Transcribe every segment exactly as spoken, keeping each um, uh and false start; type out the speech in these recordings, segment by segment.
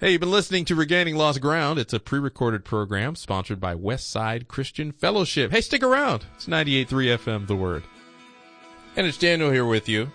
Hey, you've been listening to Regaining Lost Ground. It's a pre-recorded program sponsored by Westside Christian Fellowship. Hey, stick around. It's ninety-eight point three F M, The Word. And it's Daniel here with you.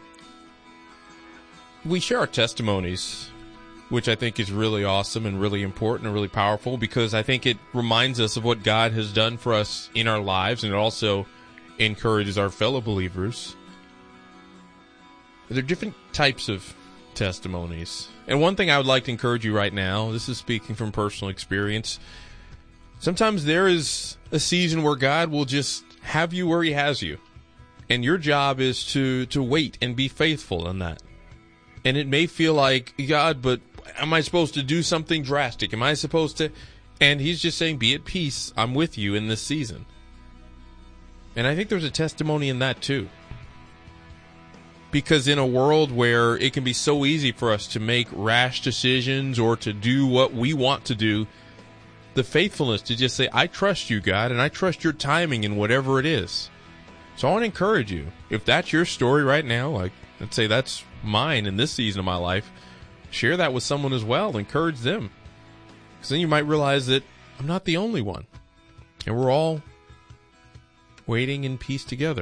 We share our testimonies, which I think is really awesome and really important and really powerful because I think it reminds us of what God has done for us in our lives, and it also encourages our fellow believers. There are different types of testimonies. And one thing I would like to encourage you right now, this is speaking from personal experience, sometimes there is a season where God will just have you where he has you. And your job is to, to wait and be faithful in that. And it may feel like, God, but am I supposed to do something drastic? Am I supposed to? And he's just saying, be at peace. I'm with you in this season. And I think there's a testimony in that too. Because in a world where it can be so easy for us to make rash decisions or to do what we want to do, the faithfulness to just say, I trust you, God, and I trust your timing in whatever it is. So I want to encourage you. If that's your story right now, like let's say that's mine in this season of my life, share that with someone as well. Encourage them. Because then you might realize that I'm not the only one. And we're all waiting in peace together.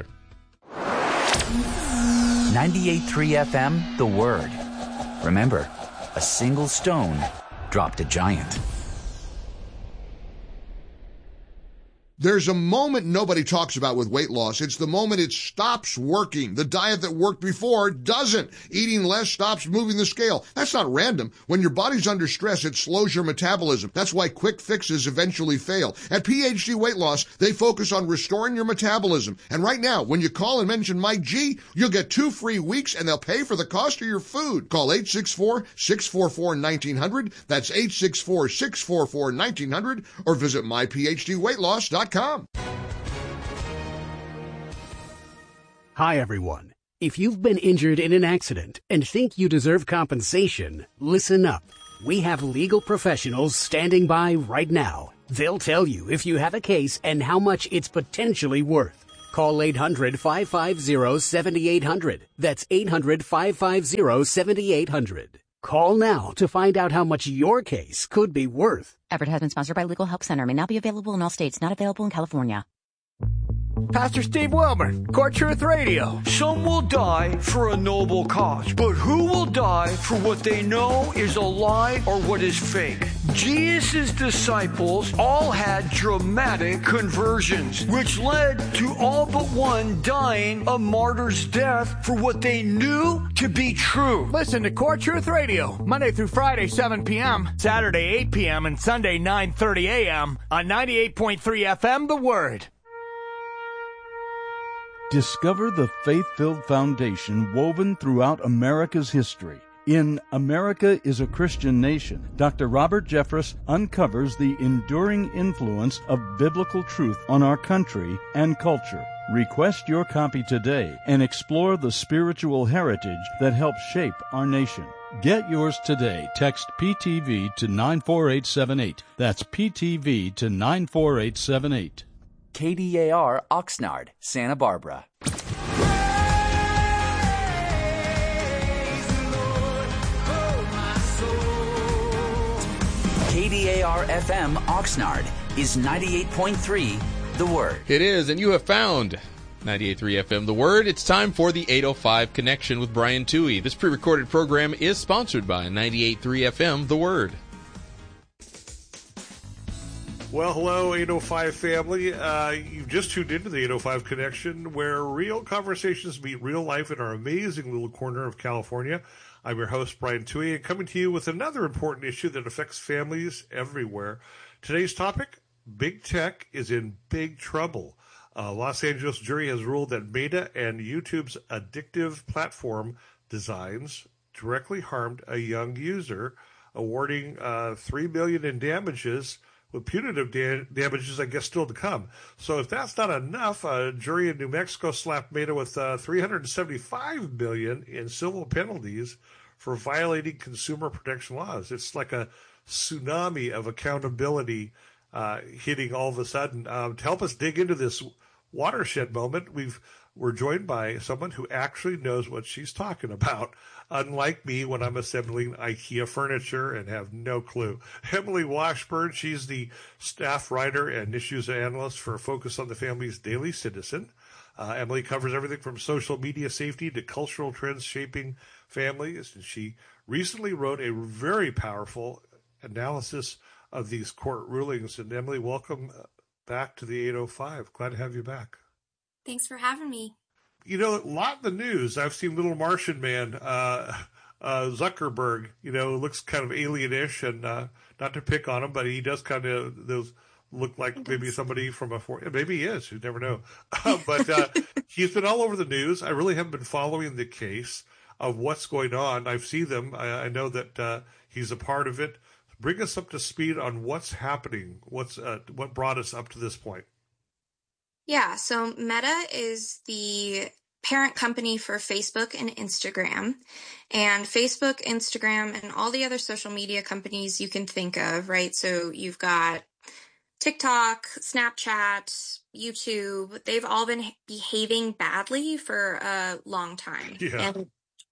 ninety-eight point three F M, The Word. Remember, a single stone dropped a giant. There's a moment nobody talks about with weight loss. It's the moment it stops working. The diet that worked before doesn't. Eating less stops moving the scale. That's not random. When your body's under stress, it slows your metabolism. That's why quick fixes eventually fail. At P H D Weight Loss, they focus on restoring your metabolism. And right now, when you call and mention Mike G, you'll get two free weeks and they'll pay for the cost of your food. Call eight six four, six four four, one nine zero zero. That's eight six four, six four four, one nine zero zero or visit my p h d weight loss dot com. Hi, everyone. If you've been injured in an accident and think you deserve compensation, listen up. We have legal professionals standing by right now. They'll tell you if you have a case and how much it's potentially worth. Call eight hundred, five five zero, seven eight zero zero. That's eight hundred, five five zero, seven eight zero zero. Call now to find out how much your case could be worth. Advertisement sponsored by Legal Help Center. May not be available in all states. Not available in California. Pastor Steve Wilmer, Core Truth Radio. Some will die for a noble cause, but who will die for what they know is a lie or what is fake? Jesus' disciples all had dramatic conversions, which led to all but one dying a martyr's death for what they knew to be true. Listen to Core Truth Radio, Monday through Friday, seven p.m., Saturday, eight p.m., and Sunday, nine thirty a.m. on ninety-eight point three F M, The Word. Discover the faith-filled foundation woven throughout America's history. In America is a Christian Nation, Doctor Robert Jeffress uncovers the enduring influence of biblical truth on our country and culture. Request your copy today and explore the spiritual heritage that helps shape our nation. Get yours today. Text P T V to nine four eight seven eight. That's P T V to nine four eight seven eight. K D A R Oxnard, Santa Barbara. K D A R F M Oxnard is ninety-eight point three, The Word. It is, and you have found ninety-eight point three F M, The Word. It's time for the eight oh five Connection with Brian Toohey. This pre-recorded program is sponsored by ninety-eight point three F M, The Word. Well, hello, eight oh five family. Uh, you've just tuned into the eight oh five Connection, where real conversations meet real life in our amazing little corner of California. I'm your host, Brian Toohey, and coming to you with another important issue that affects families everywhere. Today's topic, Big Tech is in big trouble. A Los Angeles jury has ruled that Meta and YouTube's addictive platform designs directly harmed a young user, awarding uh, three million dollars in damages, with punitive da- damages, I guess, still to come. So if that's not enough, a jury in New Mexico slapped Meta with uh, three hundred seventy-five million dollars in civil penalties for violating consumer protection laws. It's like a tsunami of accountability uh, hitting all of a sudden. Um, to help us dig into this watershed moment, we've we're joined by someone who actually knows what she's talking about, unlike me when I'm assembling IKEA furniture and have no clue. Emily Washburn, she's the staff writer and issues analyst for Focus on the Family's Daily Citizen. Uh, Emily covers everything from social media safety to cultural trends shaping families. And she recently wrote a very powerful analysis of these court rulings. And Emily, welcome back to the eight oh five. Glad to have you back. Thanks for having me. You know, a lot in the news. I've seen Little Martian Man, uh, uh, Zuckerberg, you know, looks kind of alienish, and uh, not to pick on him, but he does kind of those look like maybe somebody from a four. Maybe he is. You never know. Uh, but uh, he's been all over the news. I really haven't been following the case of what's going on. I see them. I, I know that uh, he's a part of it. Bring us up to speed on what's happening. What's uh, what brought us up to this point? Yeah, so Meta is the parent company for Facebook and Instagram. And Facebook, Instagram, and all the other social media companies you can think of, right? So you've got TikTok, Snapchat, YouTube. They've all been behaving badly for a long time. Yeah. And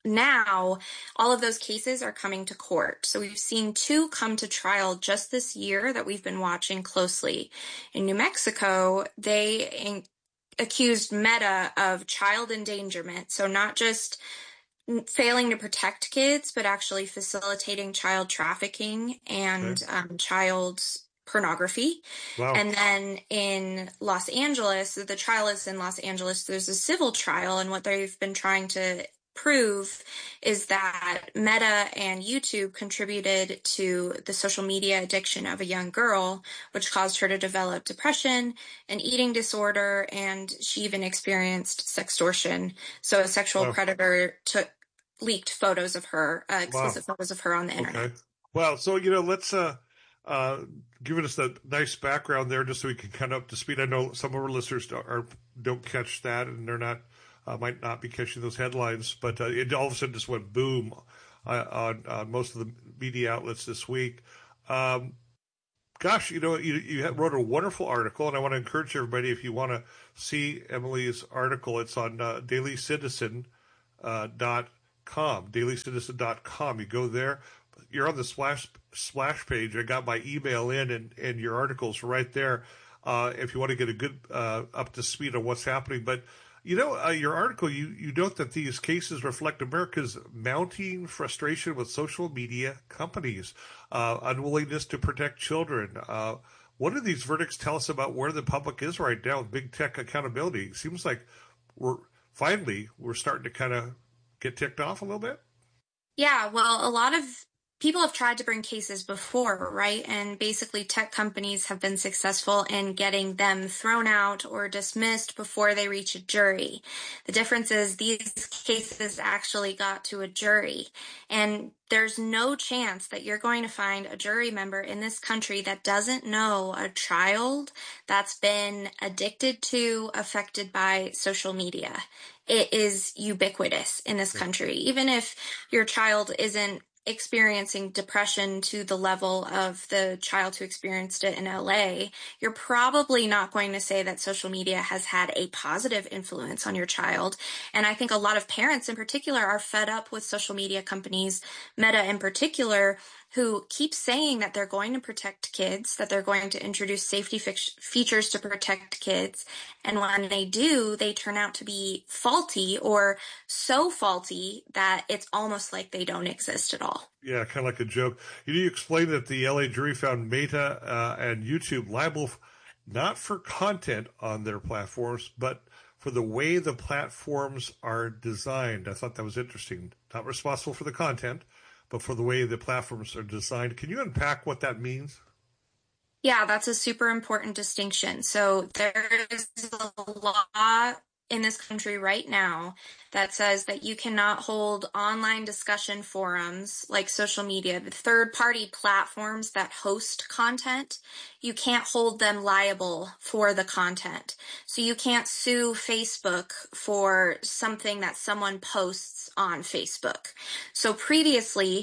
now all of those cases are coming to court. So we've seen two come to trial just this year that we've been watching closely. In New Mexico, they in- accused Meta of child endangerment. So not just failing to protect kids, but actually facilitating child trafficking and Okay. um, child pornography. Wow. And then in Los Angeles, the trial is in Los Angeles, there's a civil trial, and what they've been trying to prove is that Meta and YouTube contributed to the social media addiction of a young girl, which caused her to develop depression, an eating disorder, and she even experienced sextortion. So a sexual Wow. predator took leaked photos of her, uh, explicit Wow. photos of her on the internet. Okay. Well, so, you know, let's uh, uh, give us a nice background there just so we can kind of up to speed. I know some of our listeners don't, are, don't catch that, and they're not, uh, might not be catching those headlines, but uh, it all of a sudden just went boom uh, on, on most of the media outlets this week. Um, gosh, you know, you, you wrote a wonderful article, and I want to encourage everybody, if you want to see Emily's article, it's on uh, daily citizen dot com, daily citizen dot com. You go there. You're on the splash splash page. I got my email in, and, and your article's right there uh, if you want to get a good uh, up to speed on what's happening. But, you know, uh, your article, you, you note that these cases reflect America's mounting frustration with social media companies, uh, unwillingness to protect children. Uh, what do these verdicts tell us about where the public is right now with big tech accountability? It seems like we're finally we're starting to kind of get ticked off a little bit. Yeah, well, a lot of people have tried to bring cases before, right? And basically tech companies have been successful in getting them thrown out or dismissed before they reach a jury. The difference is these cases actually got to a jury. And there's no chance that you're going to find a jury member in this country that doesn't know a child that's been addicted to, affected by social media. It is ubiquitous in this country. Even if your child isn't experiencing depression to the level of the child who experienced it in L A, you're probably not going to say that social media has had a positive influence on your child. And I think a lot of parents in particular are fed up with social media companies, Meta in particular, who keep saying that they're going to protect kids, that they're going to introduce safety fi- features to protect kids. And when they do, they turn out to be faulty, or so faulty that it's almost like they don't exist at all. Yeah, kind of like a joke. You need to explain that the L A jury found Meta uh, and YouTube liable f- not for content on their platforms, but for the way the platforms are designed. I thought that was interesting. Not responsible for the content, but for the way the platforms are designed. Can you unpack what that means? Yeah, that's a super important distinction. So there is a law in this country right now that says that you cannot hold online discussion forums like social media, the third-party platforms that host content. You can't hold them liable for the content. So you can't sue Facebook for something that someone posts on Facebook. So previously,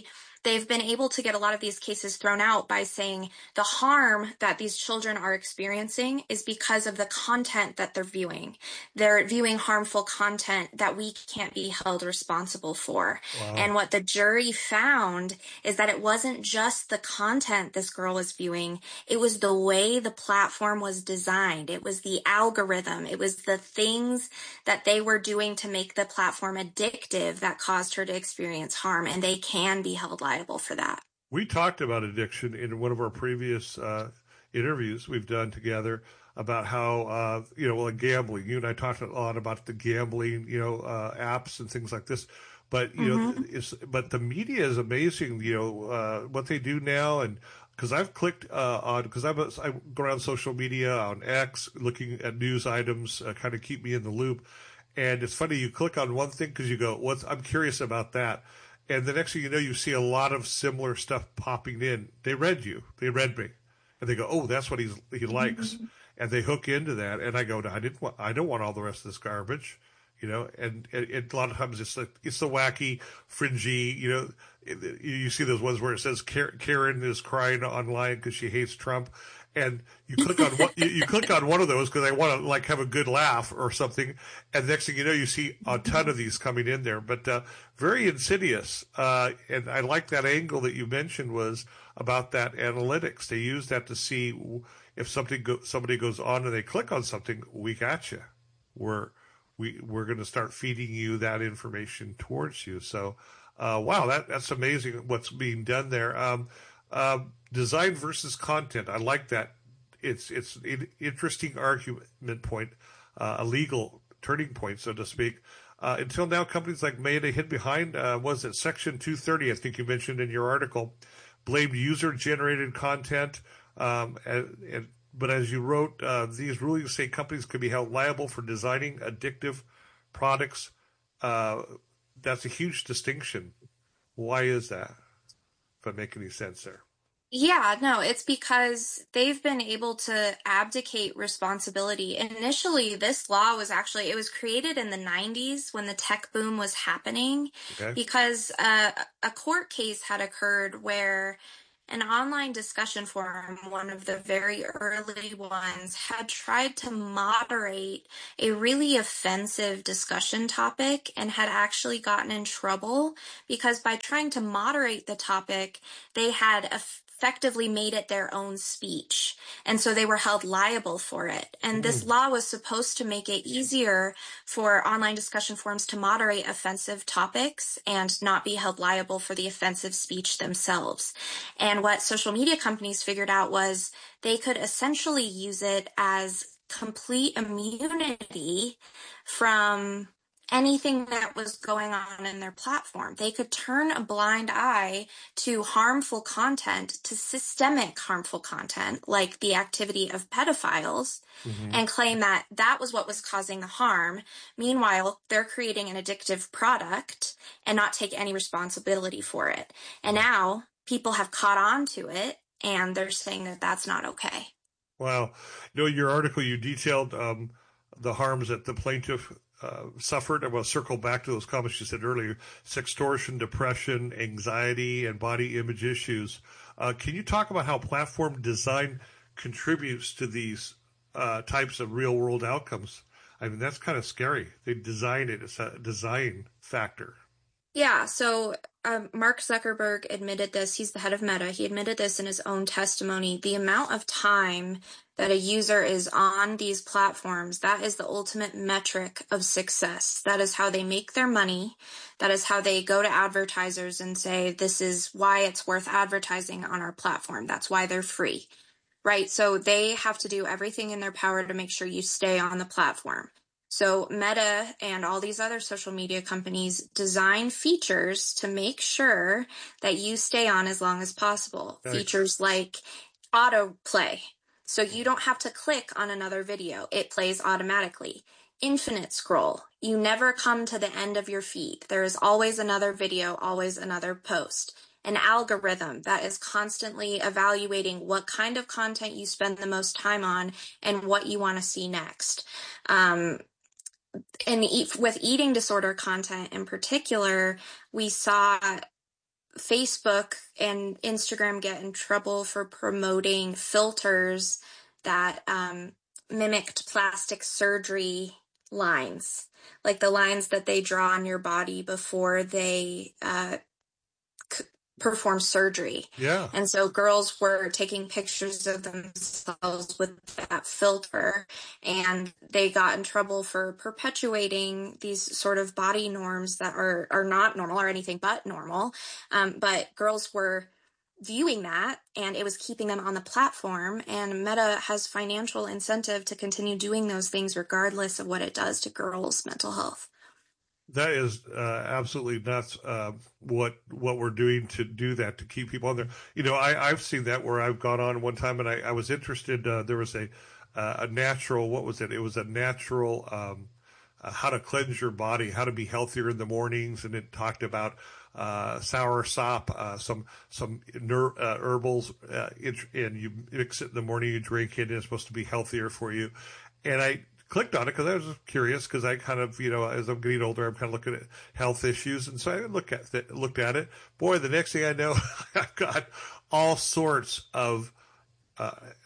they've been able to get a lot of these cases thrown out by saying the harm that these children are experiencing is because of the content that they're viewing. They're viewing harmful content that we can't be held responsible for. Wow. And what the jury found is that it wasn't just the content this girl was viewing, it was the way the platform was designed. It was the algorithm. It was the things that they were doing to make the platform addictive that caused her to experience harm, and they can be held liable for that. We talked about addiction in one of our previous uh, interviews we've done together about how, uh, you know, well, gambling. You and I talked a lot about the gambling, you know, uh, apps and things like this. But, you mm-hmm. know, it's, but the media is amazing, you know, uh, what they do now. And because I've clicked uh, on, because I go around social media on X looking at news items, uh, kind of keep me in the loop. And it's funny, you click on one thing because you go, "What's? I'm curious about that." And the next thing you know, you see a lot of similar stuff popping in. They read you. They read me. And they go, "Oh, that's what he's, he likes." Mm-hmm. And they hook into that. And I go, no, I didn't want, I don't want all the rest of this garbage, you know? And, and, and a lot of times it's like, it's the wacky, fringy, you know, it, you see those ones where it says Karen is crying online because she hates Trump. And you click on one, you, you click on one of those because I want to like have a good laugh or something. And next thing you know, you see a ton of these coming in there, but, uh, very insidious. Uh, and I like that angle that you mentioned was about that analytics. They use that to see if something go, somebody goes on and they click on something, we got you. We're, we, we're going to start feeding you that information towards you. So, uh, wow, that, that's amazing what's being done there. Um, Uh, design versus content. I like that. It's it's an interesting argument point, uh, a legal turning point, so to speak. Uh, until now, companies like Meta hid behind, uh, was it Section two thirty, I think you mentioned in your article, blamed user-generated content. Um, and, and, but as you wrote, uh, these rulings say companies could be held liable for designing addictive products. Uh, that's a huge distinction. Why is that? If I make any sense there. Yeah, no, it's because they've been able to abdicate responsibility. Initially, this law was actually, it was created in the nineties when the tech boom was happening, okay. because uh, a court case had occurred where an online discussion forum, one of the very early ones, had tried to moderate a really offensive discussion topic and had actually gotten in trouble because by trying to moderate the topic, they had effectively made it their own speech. And so they were held liable for it. And this law was supposed to make it easier for online discussion forums to moderate offensive topics and not be held liable for the offensive speech themselves. And what social media companies figured out was they could essentially use it as complete immunity from anything that was going on in their platform. They could turn a blind eye to harmful content, to systemic harmful content, like the activity of pedophiles, mm-hmm. and claim that that was what was causing the harm. Meanwhile, they're creating an addictive product and not take any responsibility for it. And now people have caught on to it, and they're saying that that's not okay. Wow. You know, your article, you detailed um, the harms that the plaintiff Uh, suffered. I will circle back to those comments you said earlier: sextortion, depression, anxiety, and body image issues. Uh, can you talk about how platform design contributes to these uh, types of real world outcomes? I mean, that's kind of scary. They design it. It's a design factor. Yeah, so um, Mark Zuckerberg admitted this. He's the head of Meta. He admitted this in his own testimony. The amount of time that a user is on these platforms, that is the ultimate metric of success. That is how they make their money. That is how they go to advertisers and say, this is why it's worth advertising on our platform. That's why they're free, right? So they have to do everything in their power to make sure you stay on the platform. So Meta and all these other social media companies design features to make sure that you stay on as long as possible. Thanks. Features like autoplay. So you don't have to click on another video. It plays automatically. Infinite scroll. You never come to the end of your feed. There is always another video, always another post. An algorithm that is constantly evaluating what kind of content you spend the most time on and what you want to see next. Um, and eat, with eating disorder content in particular, we saw Facebook and Instagram get in trouble for promoting filters that um, mimicked plastic surgery lines, like the lines that they draw on your body before they uh, c- perform surgery. Yeah. And so girls were taking pictures of themselves with that filter, and they got in trouble for perpetuating these sort of body norms that are, are not normal or anything but normal. Um, but girls were viewing that, and it was keeping them on the platform, and Meta has financial incentive to continue doing those things regardless of what it does to girls' mental health. That is uh, absolutely nuts. Uh, what what we're doing to do that, to keep people on there. You know, I, I've seen that where I've gone on one time and I, I was interested. Uh, there was a uh, a natural. What was it? It was a natural um, uh, how to cleanse your body, how to be healthier in the mornings, and it talked about uh, sour sop, uh, some some ner- uh, herbals, uh, it, and you mix it in the morning. You drink it, and it's supposed to be healthier for you. And I clicked on it because I was curious, because I kind of, you know, as I'm getting older, I'm kind of looking at health issues. And so I look at it, looked at it. Boy, the next thing I know, I've got all sorts of uh,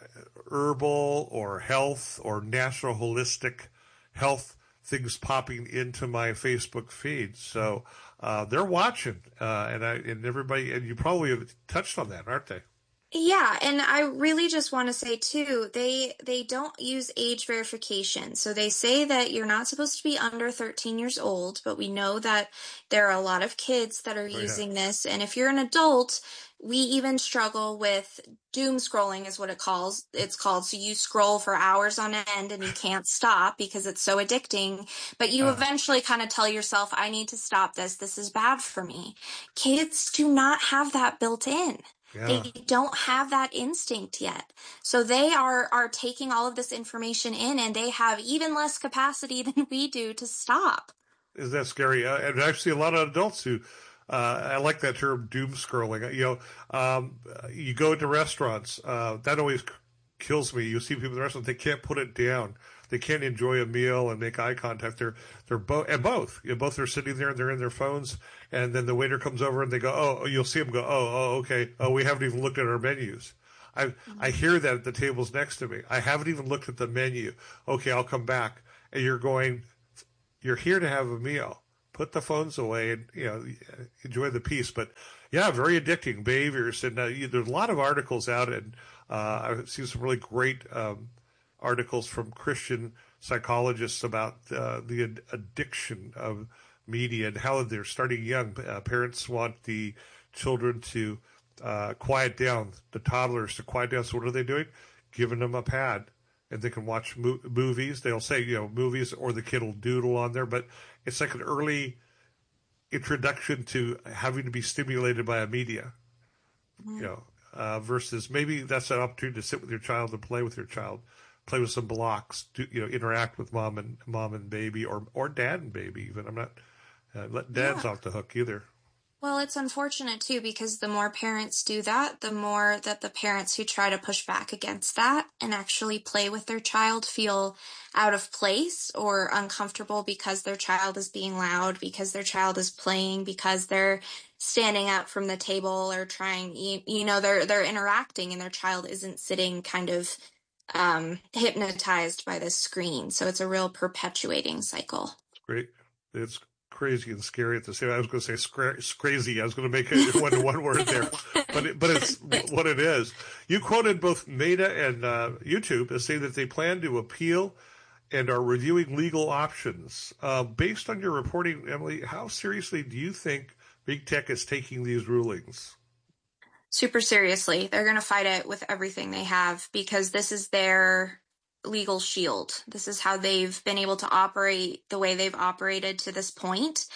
herbal or health or natural holistic health things popping into my Facebook feed. So uh, they're watching, uh, and I and everybody, and you probably have touched on that, aren't they? Yeah, and I really just want to say too, they they don't use age verification. So they say that you're not supposed to be under thirteen years old, but we know that there are a lot of kids that are Oh, yeah. using this. And if you're an adult, we even struggle with doom scrolling is what it calls it's called. So you scroll for hours on end and you can't stop because it's so addicting, but you Uh. eventually kind of tell yourself, I need to stop this. This is bad for me. Kids do not have that built in. Yeah. They don't have that instinct yet. So they are, are taking all of this information in, and they have even less capacity than we do to stop. Is that scary? Uh, and I see a lot of adults who, uh, I like that term, doom scrolling. You know, um, you go into restaurants, uh, that always c- kills me. You see people in the restaurant, they can't put it down. They can't enjoy a meal and make eye contact. They're, they're both, and both, you know, both are sitting there and they're in their phones. And then the waiter comes over and they go, oh, you'll see them go, oh, oh, okay. Oh, we haven't even looked at our menus. I, mm-hmm. I hear that at the tables next to me. I haven't even looked at the menu. Okay, I'll come back. And you're going, you're here to have a meal. Put the phones away and, you know, enjoy the peace. But yeah, very addicting behaviors. And uh, you, there's a lot of articles out, and uh, I've seen some really great, um, articles from Christian psychologists about uh, the ad- addiction of media and how they're starting young. Uh, parents want the children to uh, quiet down, the toddlers to quiet down. So what are they doing? Giving them a pad, and they can watch mo- movies. They'll say, you know, movies, or the kid will doodle on there. But it's like an early introduction to having to be stimulated by a media, mm-hmm. you know, uh, versus maybe that's an opportunity to sit with your child and play with your child. Play with some blocks, do, you know, interact with mom and mom and baby, or or dad and baby. Even I'm not uh, let dad's Yeah. off the hook either. Well, it's unfortunate too, because the more parents do that, the more that the parents who try to push back against that and actually play with their child feel out of place or uncomfortable because their child is being loud, because their child is playing, because they're standing up from the table or trying, you, you know, they're they're interacting, and their child isn't sitting kind of um, hypnotized by this screen. So it's a real perpetuating cycle. Great. It's crazy and scary at the same time. I was going to say scra- crazy. I was going to make it one one word there, but it, but it's what it is. You quoted both Meta and uh, YouTube as saying that they plan to appeal and are reviewing legal options. Uh, based on your reporting, Emily, how seriously do you think big tech is taking these rulings? Super seriously. They're going to fight it with everything they have, because this is their legal shield. This is how they've been able to operate the way they've operated to this point.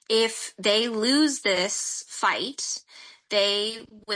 If they lose this fight, they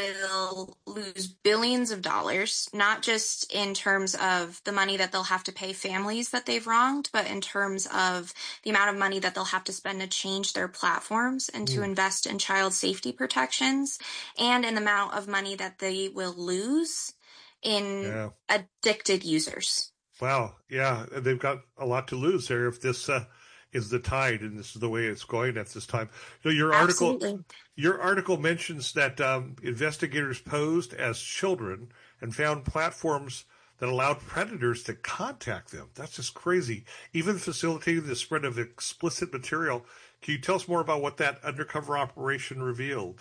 will lose billions of dollars, not just in terms of the money that they'll have to pay families that they've wronged, but in terms of the amount of money that they'll have to spend to change their platforms and mm. to invest in child safety protections, and in the amount of money that they will lose in yeah. addicted users. Wow. Yeah. They've got a lot to lose there if this uh, is the tide and this is the way it's going at this time. So your article, Absolutely. Your article mentions that um, investigators posed as children and found platforms that allowed predators to contact them. That's just crazy. Even facilitating the spread of explicit material. Can you tell us more about what that undercover operation revealed?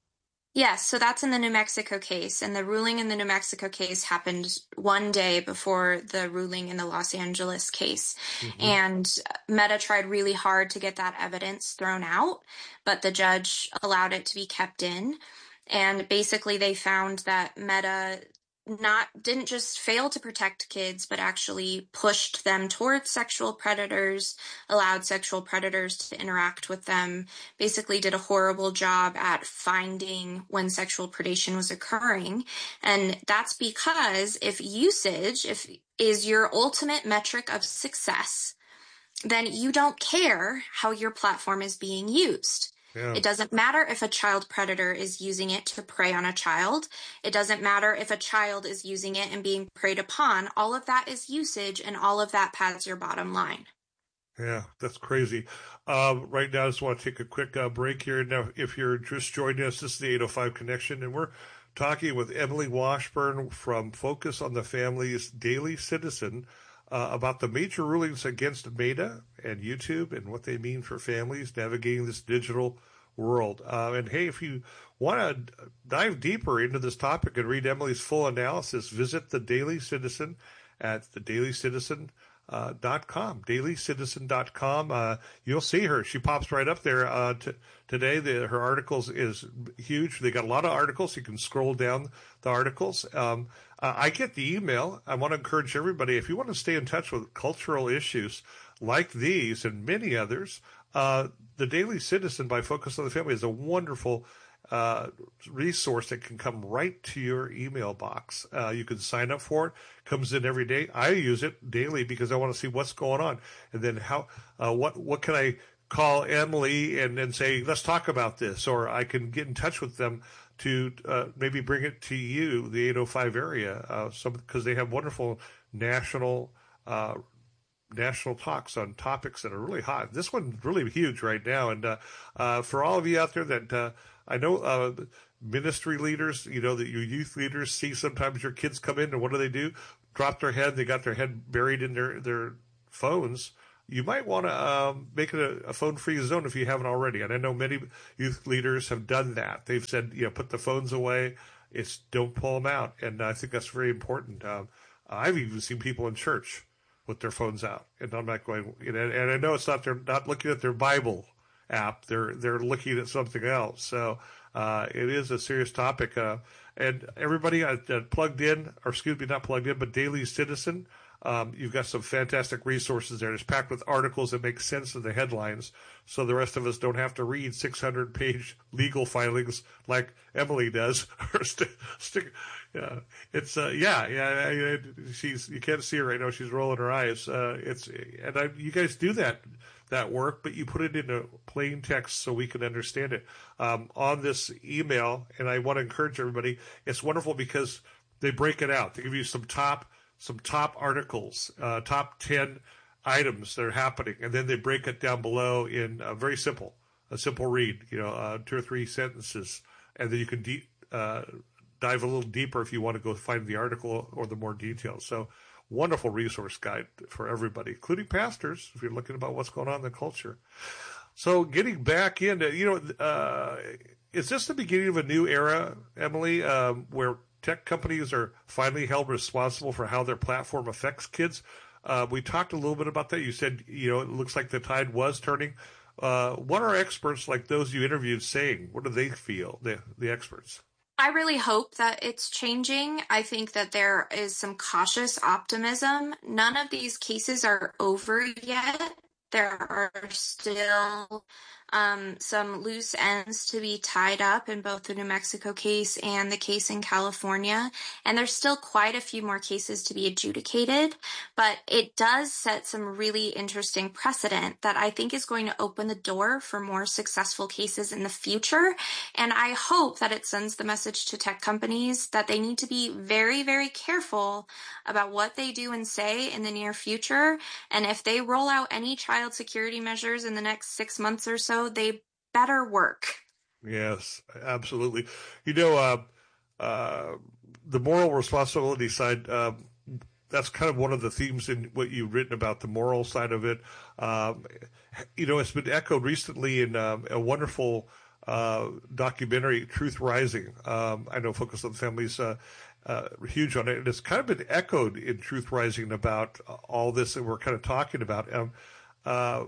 Yes, so that's in the New Mexico case, and the ruling in the New Mexico case happened one day before the ruling in the Los Angeles case. Mm-hmm. And Meta tried really hard to get that evidence thrown out, but the judge allowed it to be kept in. And basically they found that Meta not didn't just fail to protect kids, but actually pushed them towards sexual predators, allowed sexual predators to interact with them, basically did a horrible job at finding when sexual predation was occurring. And that's because if usage if is your ultimate metric of success, then you don't care how your platform is being used. Yeah. It doesn't matter if a child predator is using it to prey on a child. It doesn't matter if a child is using it and being preyed upon. All of that is usage, and all of that pads your bottom line. Yeah, that's crazy. Um, right now, I just want to take a quick uh, break here. Now, if you're just joining us, this is the eight oh five Connection, and we're talking with Emily Washburn from Focus on the Family's Daily Citizen uh, about the major rulings against Meta and YouTube and what they mean for families navigating this digital world. Uh, and hey, if you want to dive deeper into this topic and read Emily's full analysis, visit the Daily Citizen at the daily citizen dot com, daily citizen dot com. Uh, you'll see her. She pops right up there uh, t- today. The, her articles is huge. They got a lot of articles. You can scroll down the articles. Um, uh, I get the email. I want to encourage everybody, if you want to stay in touch with cultural issues like these and many others, uh, the Daily Citizen by Focus on the Family is a wonderful uh, resource that can come right to your email box. Uh, you can sign up for it. Comes in every day. I use it daily because I want to see what's going on, and then how. Uh, what what can I call Emily and and say, let's talk about this, or I can get in touch with them to uh, maybe bring it to you, the eight oh five area, uh, some because they have wonderful national. Uh, national talks on topics that are really hot. This one's really huge right now. And uh, uh, for all of you out there that uh, I know uh, ministry leaders, you know, that your youth leaders see sometimes your kids come in and what do they do? Drop their head. They got their head buried in their, their phones. You might want to um, make it a, a phone-free zone if you haven't already. And I know many youth leaders have done that. They've said, you know, put the phones away. It's don't pull them out. And I think that's very important. Um, I've even seen people in church with their phones out, and I'm not going. You know, and I know it's not. They're not looking at their Bible app. They're they're looking at something else. So uh, it is a serious topic. Uh, and everybody uh, plugged in, or excuse me, not plugged in, but Daily Citizen. Um, you've got some fantastic resources there. It's packed with articles that make sense of the headlines, so the rest of us don't have to read six hundred page legal filings like Emily does. or st- st- yeah, it's uh, yeah, yeah. She's you can't see her right now. She's rolling her eyes. Uh, it's and I, you guys do that that work, but you put it into plain text so we can understand it um, on this email. And I want to encourage everybody. It's wonderful because they break it out. They give you some top. some top articles, uh, top ten items that are happening, and then they break it down below in uh, very simple, a simple read, you know, uh, two or three sentences, and then you can de- uh, dive a little deeper if you want to go find the article or the more details. So wonderful resource guide for everybody, including pastors, if you're looking about what's going on in the culture. So getting back into, you know, uh, is this the beginning of a new era, Emily, um, where tech companies are finally held responsible for how their platform affects kids? Uh, we talked a little bit about that. You said, you know, it looks like the tide was turning. Uh, what are experts like those you interviewed saying? What do they feel, the, the experts? I really hope that it's changing. I think that there is some cautious optimism. None of these cases are over yet. There are still um, some loose ends to be tied up in both the New Mexico case and the case in California. And there's still quite a few more cases to be adjudicated. But it does set some really interesting precedent that I think is going to open the door for more successful cases in the future. And I hope that it sends the message to tech companies that they need to be very, very careful about what they do and say in the near future. And if they roll out any child security measures in the next six months or so, they better work. Yes, absolutely. You know, uh, uh, the moral responsibility side, uh, that's kind of one of the themes in what you've written about the moral side of it. Um, you know, it's been echoed recently in um, a wonderful uh, documentary, Truth Rising. Um, I know Focus on the Family's uh, uh, huge on it, and it's kind of been echoed in Truth Rising about all this that we're kind of talking about. Um, uh,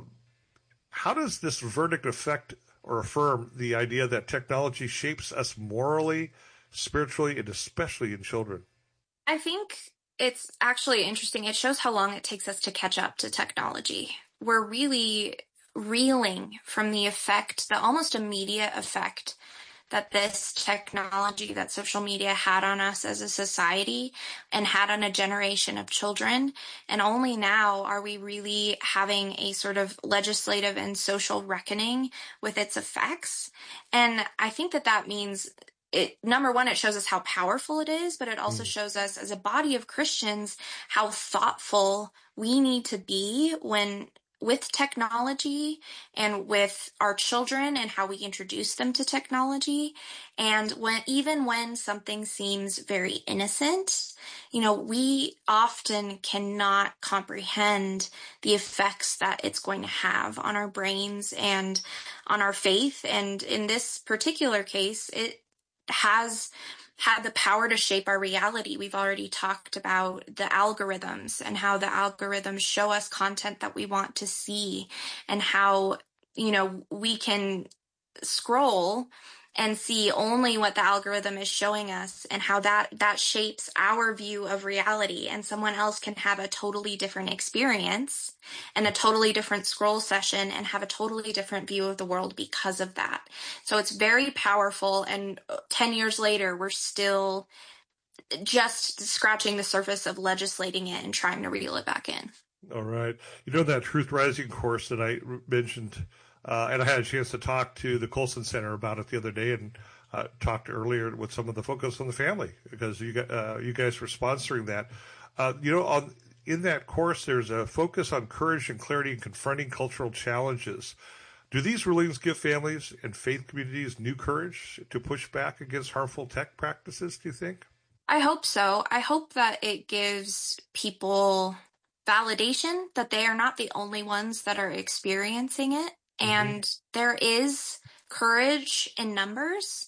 how does this verdict affect or affirm the idea that technology shapes us morally, spiritually, and especially in children? I think it's actually interesting. It shows how long it takes us to catch up to technology. We're really reeling from the effect, the almost immediate effect that this technology, that social media had on us as a society and had on a generation of children. And only now are we really having a sort of legislative and social reckoning with its effects. And I think that that means it, number one, it shows us how powerful it is, but it also mm. shows us as a body of Christians how thoughtful we need to be when with technology and with our children and how we introduce them to technology. And when, even when something seems very innocent, you know, we often cannot comprehend the effects that it's going to have on our brains and on our faith. And in this particular case, it has had the power to shape our reality. We've already talked about the algorithms and how the algorithms show us content that we want to see, and how, you know, we can scroll and see only what the algorithm is showing us, and how that, that shapes our view of reality. And someone else can have a totally different experience and a totally different scroll session and have a totally different view of the world because of that. So it's very powerful. And ten years later, we're still just scratching the surface of legislating it and trying to reel it back in. All right. You know, that Truth Rising course that I mentioned, Uh, and I had a chance to talk to the Colson Center about it the other day, and uh, talked earlier with some of the Focus on the Family, because you got, uh, you guys were sponsoring that. Uh, you know, on, in that course, there's a focus on courage and clarity in confronting cultural challenges. Do these rulings give families and faith communities new courage to push back against harmful tech practices, do you think? I hope so. I hope that it gives people validation that they are not the only ones that are experiencing it. And mm-hmm. there is courage in numbers.